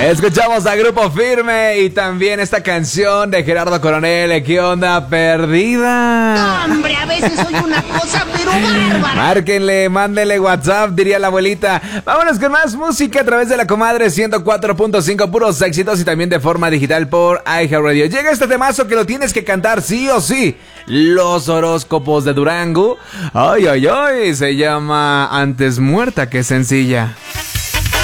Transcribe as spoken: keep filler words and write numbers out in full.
Escuchamos a Grupo Firme y también esta canción de Gerardo Coronel. ¿Qué onda, perdida? No, hombre, a veces soy una cosa, pero bárbara. Márquenle, mándenle WhatsApp, diría la abuelita. Vámonos con más música a través de la comadre ciento cuatro punto cinco, puros éxitos y también de forma digital por iHeartRadio. Llega este temazo que lo tienes que cantar sí o sí. Los horóscopos de Durango. Ay, ay, ay, se llama Antes muerta que sencilla.